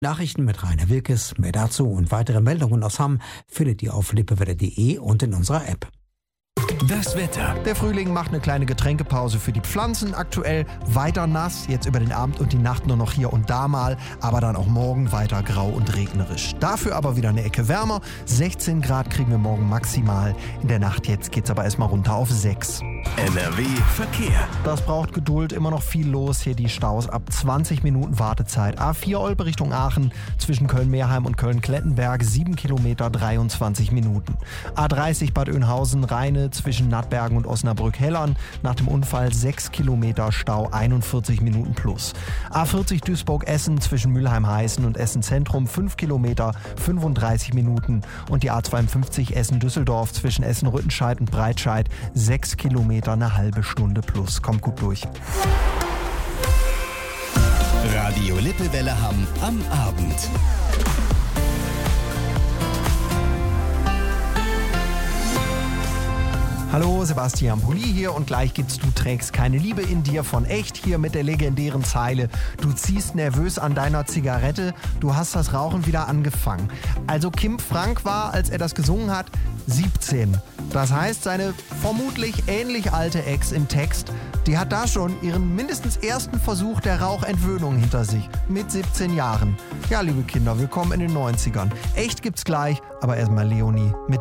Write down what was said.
Nachrichten mit Rainer Wilkes. Mehr dazu und weitere Meldungen aus Hamm findet ihr auf lippewetter.de und in unserer App. Das Wetter. Der Frühling macht eine kleine Getränkepause für die Pflanzen. Aktuell weiter nass, jetzt über den Abend und die Nacht nur noch hier und da mal, aber dann auch morgen weiter grau und regnerisch. Dafür aber wieder eine Ecke wärmer. 16 Grad kriegen wir morgen maximal. In der Nacht jetzt geht's aber erstmal runter auf 6. NRW Verkehr. Das braucht Geduld, immer noch viel los. Hier die Staus ab 20 Minuten Wartezeit. A4 Olpe Richtung Aachen zwischen Köln-Meerheim und Köln-Klettenberg 7 Kilometer 23 Minuten. A30 Bad Oeynhausen-Rheine zwischen Nattbergen und Osnabrück-Hellern. Nach dem Unfall 6 Kilometer Stau 41 Minuten plus. A40 Duisburg-Essen zwischen Mülheim-Heißen und Essen-Zentrum 5 Kilometer 35 Minuten. Und die A52 Essen-Düsseldorf zwischen Essen-Rüttenscheid und Breitscheid 6 Kilometer eine halbe Stunde plus. Kommt gut durch. Radio Lippewelle Hamm am Abend. Hallo, Sebastian Pulli hier und gleich gibt's Du trägst keine Liebe in dir von Echt hier mit der legendären Zeile: Du ziehst nervös an deiner Zigarette, du hast das Rauchen wieder angefangen. Also Kim Frank war, als er das gesungen hat, 17. Das heißt, seine vermutlich ähnlich alte Ex im Text, die hat da schon ihren mindestens ersten Versuch der Rauchentwöhnung hinter sich. Mit 17 Jahren. Ja, liebe Kinder, willkommen in den 90ern. Echt gibt's gleich, aber erstmal Leonie mit